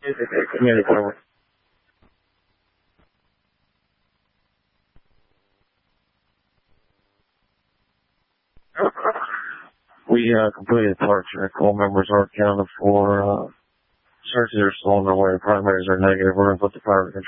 Community forward. We completed park check. All members are accounted for. Searches are still on their way. Primaries are negative. We're going to put the private control